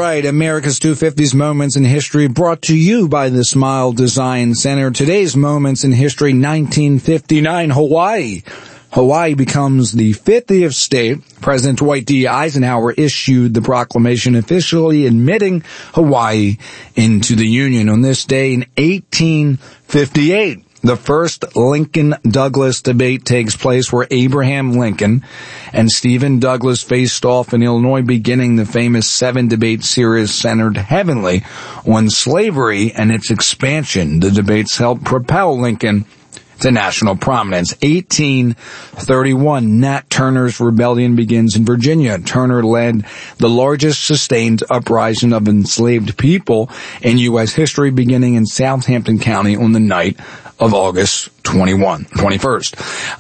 right, America's 250s Moments in History, brought to you by the Smile Design Center. Today's Moments in History, 1959, Hawaii. Hawaii becomes the 50th state. President Dwight D. Eisenhower issued the proclamation officially admitting Hawaii into the Union. On this day in 1858, the first Lincoln-Douglas debate takes place, where Abraham Lincoln and Stephen Douglas faced off in Illinois, beginning the famous 7-debate series centered heavily on slavery and its expansion. The debates helped propel Lincoln to national prominence. 1831, Nat Turner's rebellion begins in Virginia. Turner led the largest sustained uprising of enslaved people in U.S. history, beginning in Southampton County on the night of August 21st.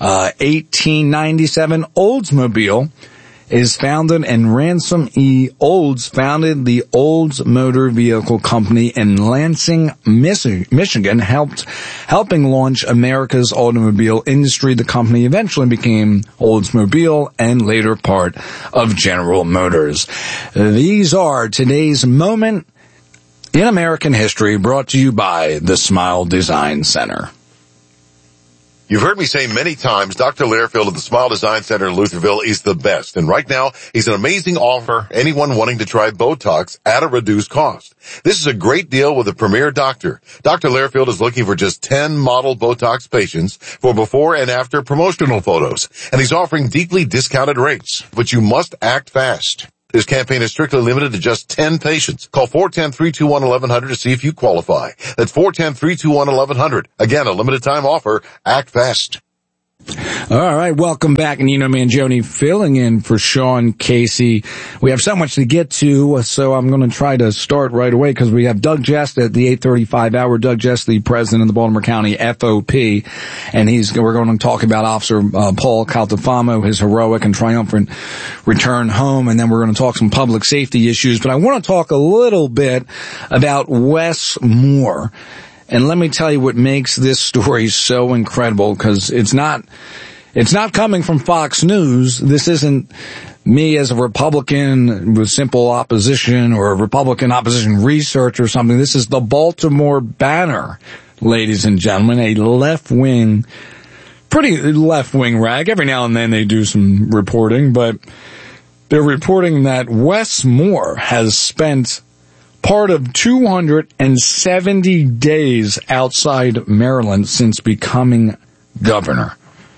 1897, Oldsmobile is founded, and Ransom E. Olds founded the Olds Motor Vehicle Company in Lansing, Michigan, helping launch America's automobile industry. The company eventually became Oldsmobile and later part of General Motors. These are today's moment in American history, brought to you by the Smile Design Center. You've heard me say many times, Dr. Learfield of the Smile Design Center in Lutherville is the best. And right now, he's an amazing offer for anyone wanting to try Botox at a reduced cost. This is a great deal with a premier doctor. Dr. Learfield is looking for just 10 model Botox patients for before and after promotional photos. And he's offering deeply discounted rates. But you must act fast. This campaign is strictly limited to just 10 patients. Call 410-321-1100 to see if you qualify. That's 410-321-1100. Again, a limited time offer. Act fast. All right, welcome back. Nino Mangione filling in for Sean Casey. We have so much to get to, so I'm going to try to start right away because we have Doug Jess at the 8:35 hour. Doug Jess, the president of the Baltimore County FOP, and we're going to talk about Officer Paul Caltafamo, his heroic and triumphant return home, and then we're going to talk some public safety issues. But I want to talk a little bit about Wes Moore. And let me tell you what makes this story so incredible, because it's not coming from Fox News. This isn't me as a Republican with simple opposition or a Republican opposition research or something. This is the Baltimore Banner, ladies and gentlemen, a pretty left-wing rag. Every now and then they do some reporting, but they're reporting that Wes Moore has spent part of 270 days outside Maryland since becoming governor.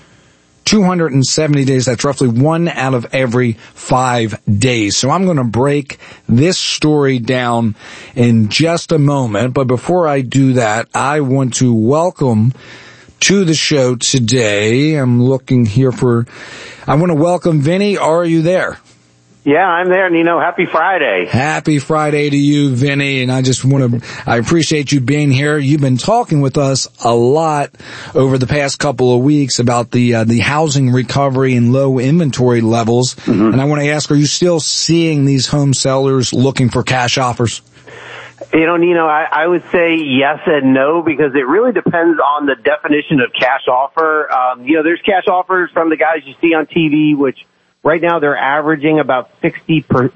270 days, that's roughly 1 out of every 5 days. So I'm going to break this story down in just a moment. But before I do that, I want to welcome to the show today. I want to welcome Vinny. Are you there? Yeah, I'm there, Nino. Happy Friday. Happy Friday to you, Vinny. And I appreciate you being here. You've been talking with us a lot over the past couple of weeks about the housing recovery and low inventory levels. Mm-hmm. And I want to ask, are you still seeing these home sellers looking for cash offers? You know, Nino, I would say yes and no, because it really depends on the definition of cash offer. There's cash offers from the guys you see on TV, which right now they're averaging about 60 to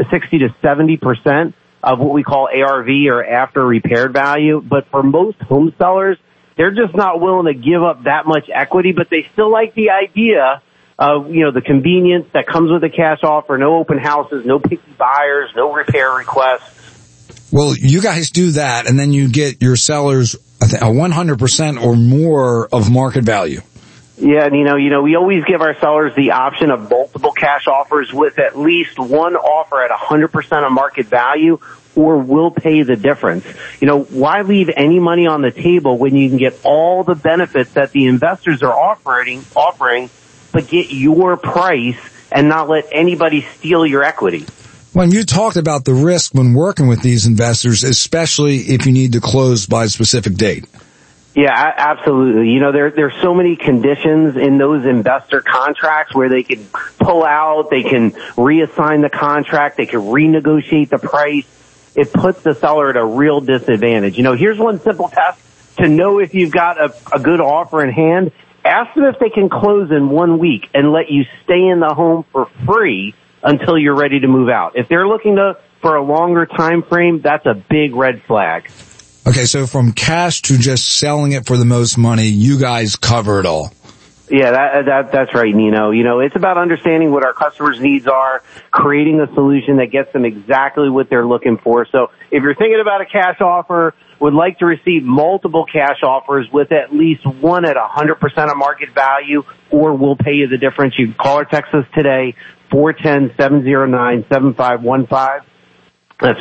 70% of what we call ARV, or after repaired value. But for most home sellers, they're just not willing to give up that much equity, but they still like the idea of, the convenience that comes with a cash offer, no open houses, no picky buyers, no repair requests. Well, you guys do that, and then you get your sellers a 100% or more of market value. Yeah, we always give our sellers the option of multiple cash offers with at least one offer at 100% of market value, or we'll pay the difference. Why leave any money on the table when you can get all the benefits that the investors are offering, but get your price and not let anybody steal your equity? When you talked about the risk when working with these investors, especially if you need to close by a specific date. Yeah, absolutely. There's so many conditions in those investor contracts where they can pull out, they can reassign the contract, they can renegotiate the price. It puts the seller at a real disadvantage. Here's one simple test to know if you've got a good offer in hand. Ask them if they can close in 1 week and let you stay in the home for free until you're ready to move out. If they're looking to for a longer time frame, that's a big red flag. Okay, so from cash to just selling it for the most money, you guys cover it all. Yeah, that's right, Nino. You know, it's about understanding what our customers' needs are, creating a solution that gets them exactly what they're looking for. So if you're thinking about a cash offer, would like to receive multiple cash offers with at least one at 100% of market value, or we'll pay you the difference, you can call or text us today, 410-709-7515. That's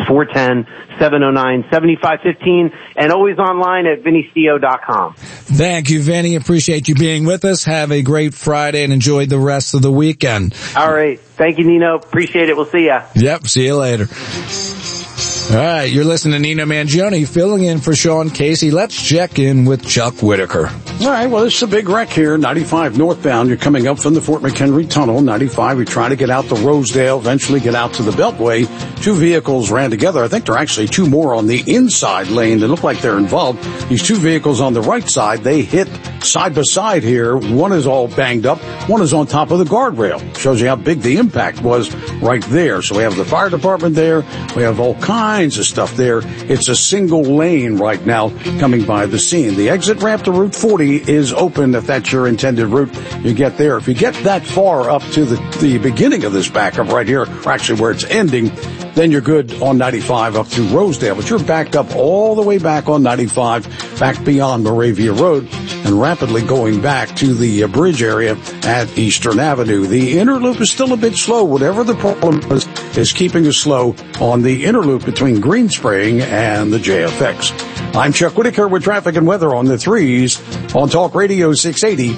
410-709-7515, and always online at VinnyStio.com. Thank you, Vinny. Appreciate you being with us. Have a great Friday and enjoy the rest of the weekend. All right. Thank you, Nino. Appreciate it. We'll see ya. Yep. See you later. All right, you're listening to Nino Mangione filling in for Sean Casey. Let's check in with Chuck Whitaker. All right, well, this is a big wreck here. 95 northbound, you're coming up from the Fort McHenry Tunnel. 95, we try to get out to Rosedale, eventually get out to the Beltway. Two vehicles ran together. I think there are actually two more on the inside lane that look like they're involved. These two vehicles on the right side, they hit side by side here. One is all banged up. One is on top of the guardrail. Shows you how big the impact was right there. So we have the fire department there. We have all kinds of stuff there. It's a single lane right now coming by the scene. The exit ramp to Route 40 is open if that's your intended route. You get there. If you get that far up to the beginning of this backup right here, or actually where it's ending, then you're good on 95 up through Rosedale. But you're backed up all the way back on 95, back beyond Moravia Road, and rapidly going back to the bridge area at Eastern Avenue. The inner loop is still a bit slow. Whatever the problem is keeping us slow on the inner loop between Greenspring and the JFX. I'm Chuck Whitaker with traffic and weather on the 3s on Talk Radio 680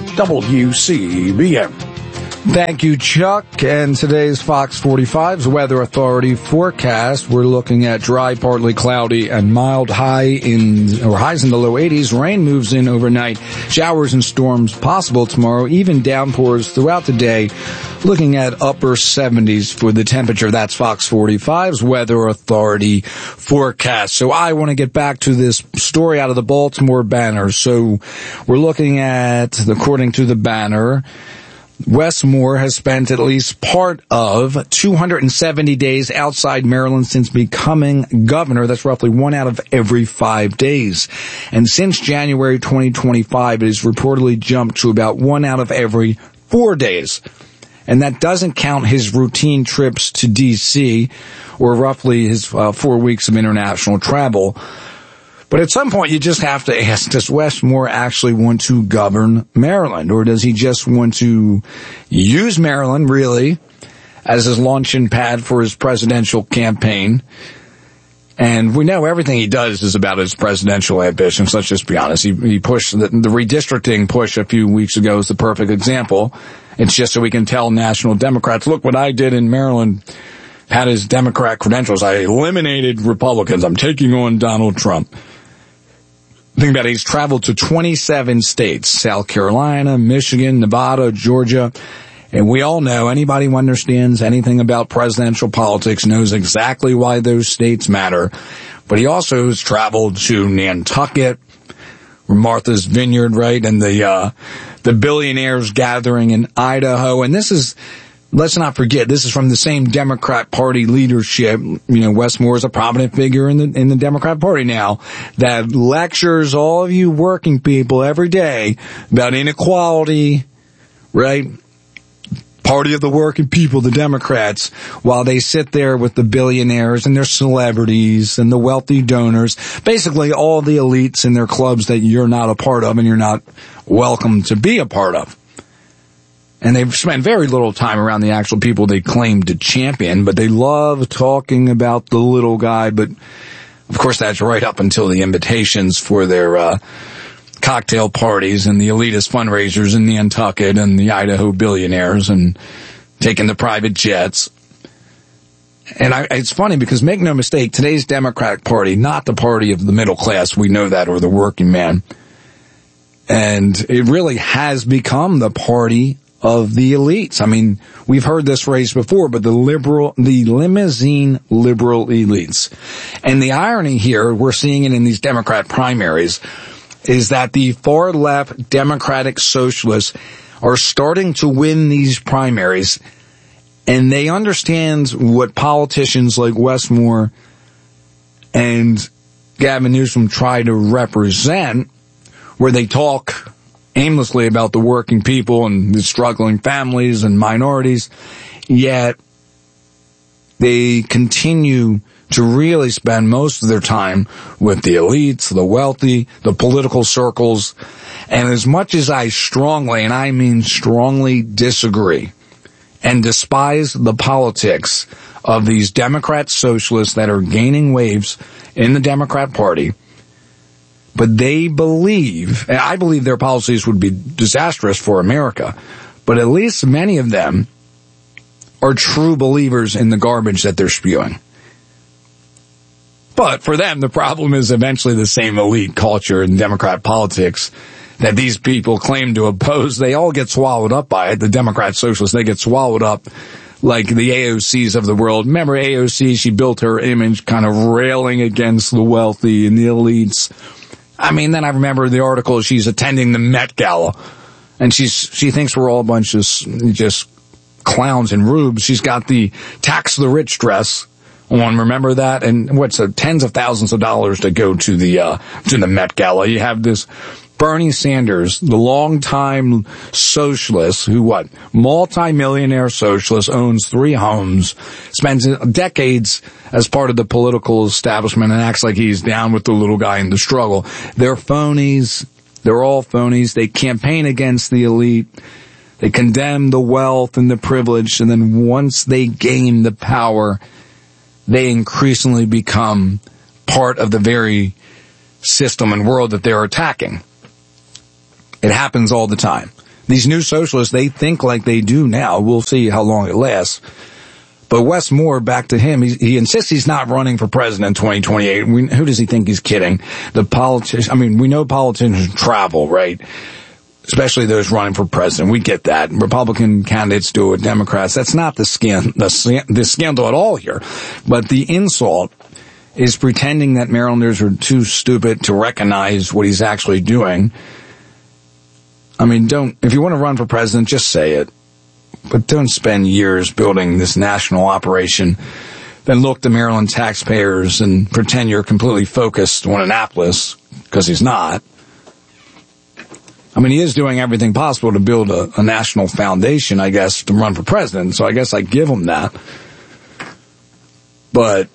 WCBM. Thank you, Chuck. And today's Fox 45's Weather Authority forecast. We're looking at dry, partly cloudy, and mild highs in the low 80s. Rain moves in overnight. Showers and storms possible tomorrow. Even downpours throughout the day. Looking at upper 70s for the temperature. That's Fox 45's Weather Authority forecast. So I want to get back to this story out of the Baltimore Banner. So we're looking at, according to the Banner, Wes Moore has spent at least part of 270 days outside Maryland since becoming governor. That's roughly 1 out of every 5 days. And since January 2025, it has reportedly jumped to about 1 out of every 4 days. And that doesn't count his routine trips to D.C. or roughly his 4 weeks of international travel. But at some point, you just have to ask, does Wes Moore actually want to govern Maryland? Or does he just want to use Maryland, really, as his launching pad for his presidential campaign? And we know everything he does is about his presidential ambitions. Let's just be honest. He pushed the redistricting push a few weeks ago is the perfect example. It's just so we can tell national Democrats, look what I did in Maryland. Had his Democrat credentials. I eliminated Republicans. I'm taking on Donald Trump. Think about it. He's traveled to 27 states, South Carolina, Michigan, Nevada, Georgia. And we all know, anybody who understands anything about presidential politics knows exactly why those states matter. But he also has traveled to Nantucket, Martha's Vineyard, right? And the billionaires gathering in Idaho. And this is, let's not forget, this is from the same Democrat Party leadership. You know, Wes Moore is a prominent figure in the Democrat Party now that lectures all of you working people every day about inequality, right? Party of the working people, the Democrats, while they sit there with the billionaires and their celebrities and the wealthy donors, basically all the elites in their clubs that you're not a part of and you're not welcome to be a part of. And they've spent very little time around the actual people they claim to champion, but they love talking about the little guy. But, of course, that's right up until the invitations for their cocktail parties and the elitist fundraisers in Nantucket and the Idaho billionaires and taking the private jets. And it's funny because, make no mistake, today's Democratic Party, not the party of the middle class, we know that, or the working man. And it really has become the party of the elites. I mean, we've heard this phrase before, but the limousine liberal elites. And the irony here, we're seeing it in these Democrat primaries, is that the far left Democratic socialists are starting to win these primaries And they understand what politicians like Wes Moore and Gavin Newsom try to represent, where they talk aimlessly about the working people and the struggling families and minorities, yet they continue to really spend most of their time with the elites, the wealthy, the political circles. And as much as I strongly, and I mean strongly, disagree and despise the politics of these Democrat socialists that are gaining waves in the Democrat Party, but they believe, and I believe their policies would be disastrous for America, but at least many of them are true believers in the garbage that they're spewing. But for them, the problem is eventually the same elite culture in Democrat politics that these people claim to oppose. They all get swallowed up by it. The Democrat socialists, they get swallowed up like the AOCs of the world. Remember AOC, she built her image kind of railing against the wealthy and the elites. I mean, then I remember the article, she's attending the Met Gala, and she thinks we're all a bunch of just clowns and rubes. She's got the tax the rich dress on, remember that? And what's tens of thousands of dollars to go to the Met Gala. You have this Bernie Sanders, the longtime socialist who multi-millionaire socialist, owns 3 homes, spends decades as part of the political establishment and acts like he's down with the little guy in the struggle. They're phonies. They're all phonies. They campaign against the elite. They condemn the wealth and the privilege, and then once they gain the power, they increasingly become part of the very system and world that they're attacking. It happens all the time. These new socialists, they think like they do now. We'll see how long it lasts. But Wes Moore, back to him, he insists he's not running for president in 2028. Who does he think he's kidding? We know politicians travel, right? Especially those running for president. We get that. Republican candidates do it, Democrats. That's not the scandal at all here. But the insult is pretending that Marylanders are too stupid to recognize what he's actually doing. I mean, if you want to run for president, just say it. But don't spend years building this national operation, then look to Maryland taxpayers and pretend you're completely focused on Annapolis, because he's not. I mean, he is doing everything possible to build a national foundation, I guess, to run for president, so I guess I give him that. But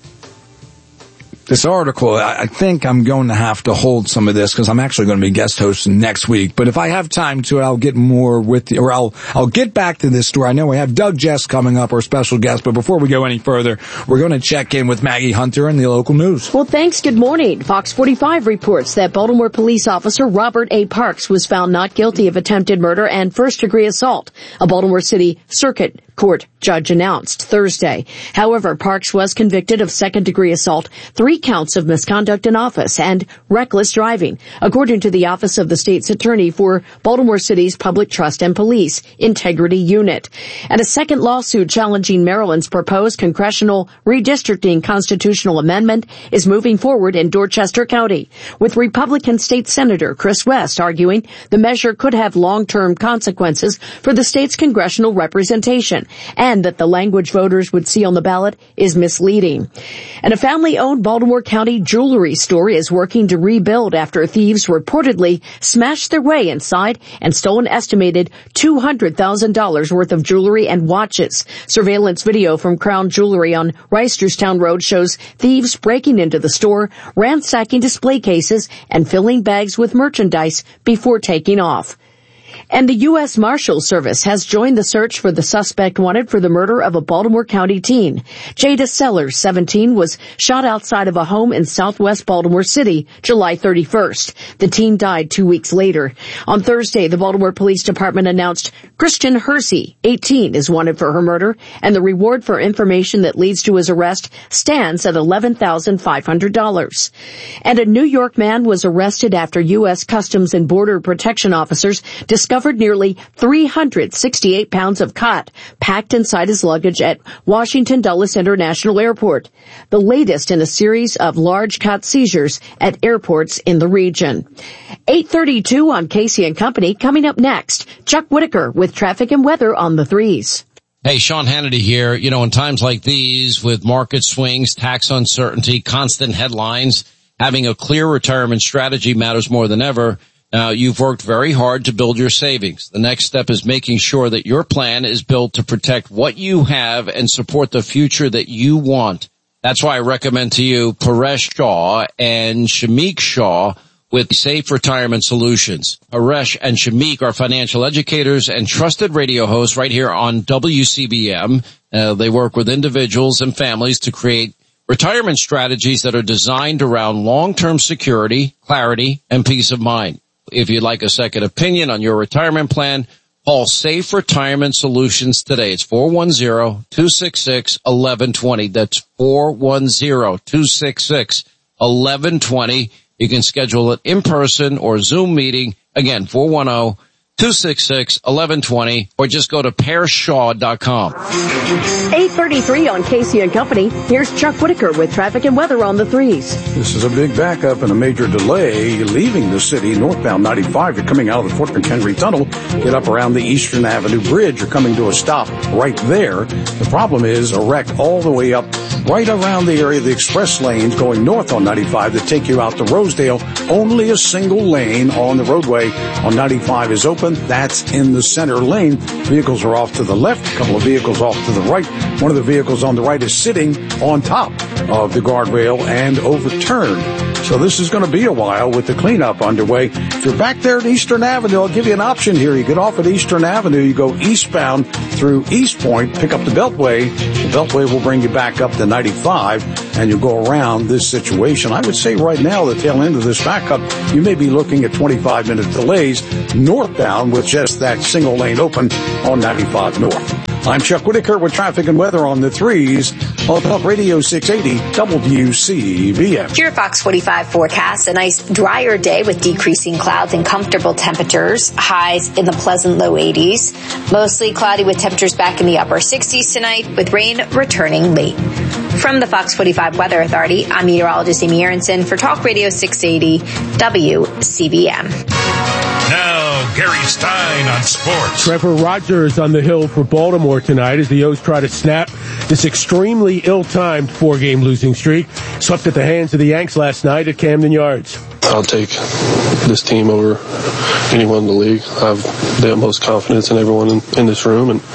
this article, I think I'm going to have to hold some of this because I'm actually going to be guest hosting next week. But if I have time to, I'll get more with you, or I'll get back to this story. I know we have Doug Jess coming up, our special guest. But before we go any further, we're going to check in with Maggie Hunter in the local news. Well, thanks. Good morning. Fox 45 reports that Baltimore police officer Robert A. Parks was found not guilty of attempted murder and first-degree assault, a Baltimore City Circuit Court judge announced Thursday. However, Parks was convicted of second-degree assault, 3 counts of misconduct in office, and reckless driving, according to the Office of the State's Attorney for Baltimore City's Public Trust and Police Integrity Unit. And a second lawsuit challenging Maryland's proposed congressional redistricting constitutional amendment is moving forward in Dorchester County, with Republican State Senator Chris West arguing the measure could have long-term consequences for the state's congressional representation, and that the language voters would see on the ballot is misleading. And a family-owned Baltimore County jewelry store is working to rebuild after thieves reportedly smashed their way inside and stole an estimated $200,000 worth of jewelry and watches. Surveillance video from Crown Jewelry on Reisterstown Road shows thieves breaking into the store, ransacking display cases, and filling bags with merchandise before taking off. And the U.S. Marshals Service has joined the search for the suspect wanted for the murder of a Baltimore County teen. Jada Sellers, 17, was shot outside of a home in southwest Baltimore City, July 31st. The teen died 2 weeks later. On Thursday, the Baltimore Police Department announced Christian Hersey, 18, is wanted for her murder, and the reward for information that leads to his arrest stands at $11,500. And a New York man was arrested after U.S. Customs and Border Protection officers discovered nearly 368 pounds of khat packed inside his luggage at Washington Dulles International Airport, the latest in a series of large khat seizures at airports in the region. 8:32 on Casey and Company. Coming up next, Chuck Whitaker with traffic and weather on the 3s. Hey, Sean Hannity here. You know, in times like these, with market swings, tax uncertainty, constant headlines, having a clear retirement strategy matters more than ever. Now, you've worked very hard to build your savings. The next step is making sure that your plan is built to protect what you have and support the future that you want. That's why I recommend to you Paresh Shah and Shamik Shah with Safe Retirement Solutions. Paresh and Shamik are financial educators and trusted radio hosts right here on WCBM. They work with individuals and families to create retirement strategies that are designed around long-term security, clarity, and peace of mind. If you'd like a second opinion on your retirement plan, call Safe Retirement Solutions today. It's 410-266-1120. That's 410-266-1120. You can schedule it in person or Zoom meeting. Again, 410-266-1120, or just go to PairShaw.com. 8:33 on Casey and Company. Here's Chuck Whitaker with traffic and weather on the 3s. This is a big backup and a major delay leaving the city. Northbound 95, you're coming out of the Fort McHenry Tunnel. Get up around the Eastern Avenue Bridge. You're coming to a stop right there. The problem is a wreck all the way up right around the area of the express lanes going north on 95 that take you out to Rosedale. Only a single lane on the roadway on 95 is open. That's in the center lane. Vehicles are off to the left, a couple of vehicles off to the right. One of the vehicles on the right is sitting on top of the guardrail and overturned. So this is going to be a while with the cleanup underway. If you're back there at Eastern Avenue, I'll give you an option here. You get off at Eastern Avenue, you go eastbound through East Point, pick up the Beltway. The Beltway will bring you back up to 95, and you'll go around this situation. I would say right now, the tail end of this backup, you may be looking at 25-minute delays northbound with just that single lane open on 95 North. I'm Chuck Whitaker with traffic and weather on the 3s on Talk Radio 680 WCBM. Here at Fox 45 forecast, a nice drier day with decreasing clouds and comfortable temperatures. Highs in the pleasant low 80s. Mostly cloudy with temperatures back in the upper 60s tonight, with rain returning late. From the Fox 45 Weather Authority, I'm meteorologist Amy Aronson for Talk Radio 680 WCBM. Now, Gary Stein on sports. Trevor Rogers on the hill for Baltimore tonight as the O's try to snap this extremely ill-timed 4-game losing streak. Swept at the hands of the Yanks last night at Camden Yards. I'll take this team over anyone in the league. I have the utmost confidence in everyone in this room, and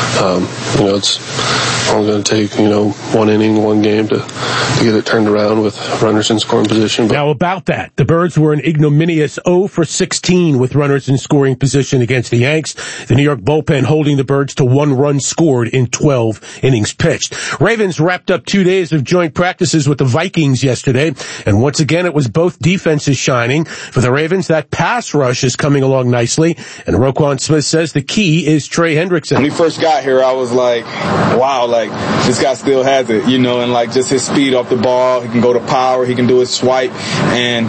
it's only going to take one inning, one game to get it turned around with runners in scoring position. Now about that, the Birds were an ignominious 0 for 16 with runners in scoring position against the Yanks. The New York bullpen holding the Birds to 1 run scored in 12 innings pitched. Ravens wrapped up 2 days of joint practices with the Vikings yesterday, and once again it was both defenses shining. For the Ravens, that pass rush is coming along nicely, and Roquan Smith says the key is Trey Hendrickson. When he first got here, I was like, wow, this guy still has it, and just his speed off the ball. He can go to power, he can do his swipe, and,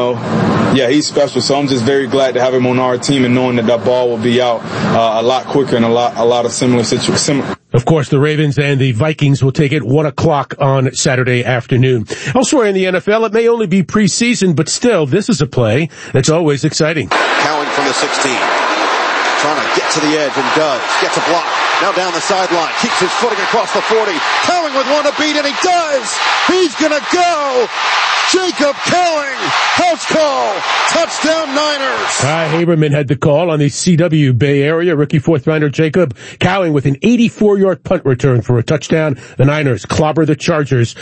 he's special. So I'm just very glad to have him on our team and knowing that ball will be out a lot quicker in a lot of similar situations. Of course, the Ravens and the Vikings will take it 1 o'clock on Saturday afternoon. Elsewhere in the NFL, it may only be preseason, but still, this is a play that's always exciting. Cowing from the 16. Trying to get to the edge and does. Gets a block. Now down the sideline. Keeps his footing across the 40. Cowing with one to beat, and he does! He's gonna go! Jacob Cowing! House call! Touchdown Niners! Ty Haberman had the call on the CW Bay Area. Rookie 4th rounder Jacob Cowing with an 84-yard punt return for a touchdown. The Niners clobber the Chargers.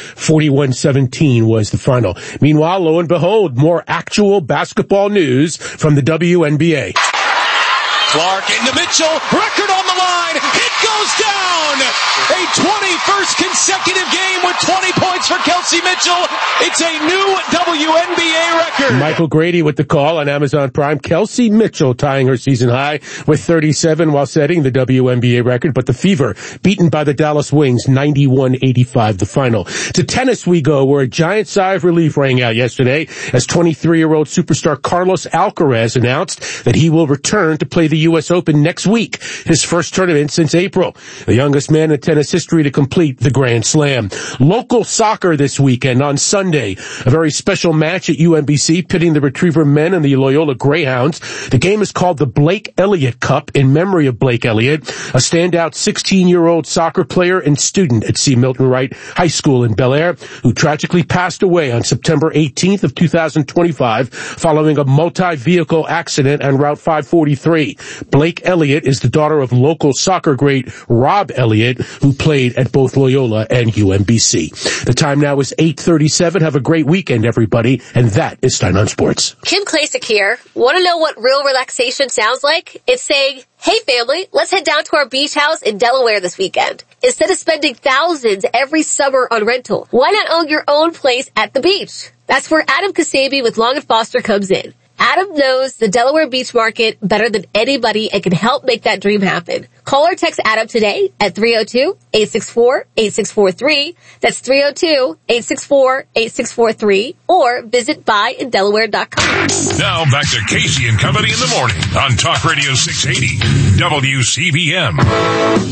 41-17 was the final. Meanwhile, lo and behold, more actual basketball news from the WNBA. Clark into Mitchell, record on the line, it goes down! A 21st consecutive game with 20 points for Kelsey Mitchell. It's a new WNBA record. Michael Grady with the call on Amazon Prime. Kelsey Mitchell tying her season high with 37 while setting the WNBA record, but the Fever beaten by the Dallas Wings 91-85 the final. To tennis we go, where a giant sigh of relief rang out yesterday as 23-year-old superstar Carlos Alcaraz announced that he will return to play the U.S. Open next week, his first tournament since April. The youngest man in tennis history to complete the Grand Slam. Local soccer this this weekend. On Sunday, a very special match at UMBC pitting the Retriever men and the Loyola Greyhounds. The game is called the Blake Elliott Cup in memory of Blake Elliott, a standout 16-year-old soccer player and student at C. Milton Wright High School in Bel Air, who tragically passed away on September 18th of 2025 following a multi-vehicle accident on Route 543. Blake Elliott is the daughter of local soccer great Rob Elliott, who played at both Loyola and UMBC. The time now is 8:37. Have a great weekend, everybody. And that is Stein on Sports. Kim Klasick here. Want to know what real relaxation sounds like? It's saying, hey family, let's head down to our beach house in Delaware this weekend. Instead of spending thousands every summer on rental, why not own your own place at the beach? That's where Adam Kasabi with Long & Foster comes in. Adam knows the Delaware beach market better than anybody and can help make that dream happen. Call or text Adam today at 302-864-8643. That's 302-864-8643. Or visit buyindelaware.com. Now back to Casey and Company in the morning on Talk Radio 680 WCBM.